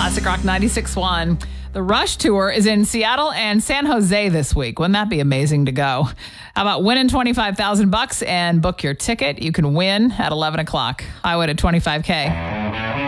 Classic Rock 96.1. The Rush Tour is in Seattle and San Jose this week. Wouldn't that be amazing to go? How about winning $25,000 and book your ticket? You can win at 11 o'clock. I win at 25K.